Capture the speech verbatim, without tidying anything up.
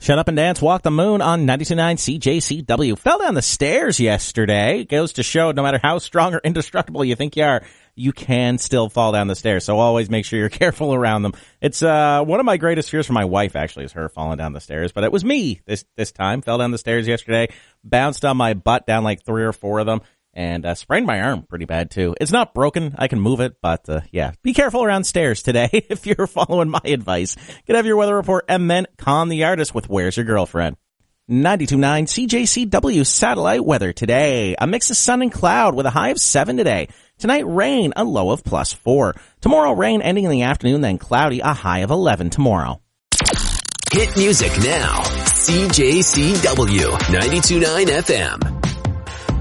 Shut Up and Dance, Walk the Moon on ninety-two point nine C J C W. Fell down the stairs yesterday. Goes to show no matter how strong or indestructible you think you are, you can still fall down the stairs. So always make sure you're careful around them. It's uh one of my greatest fears for my wife, actually, is her falling down the stairs. But it was me this this time. Fell down the stairs yesterday. Bounced on my butt down like three or four of them. And uh, sprained my arm pretty bad, too. It's not broken. I can move it. But, uh, yeah, be careful around stairs today if you're following my advice. Get have your weather report and then con the artist with Where's Your Girlfriend? ninety-two point nine C J C W satellite weather today. A mix of sun and cloud with a high of seven today. Tonight, rain, a low of plus four. Tomorrow, rain ending in the afternoon, then cloudy, a high of eleven tomorrow. Hit music now. C J C W ninety-two point nine F M.